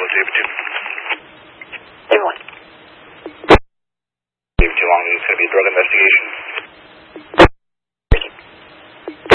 David 2. David 1. David 2 long, it's going to be a drug investigation.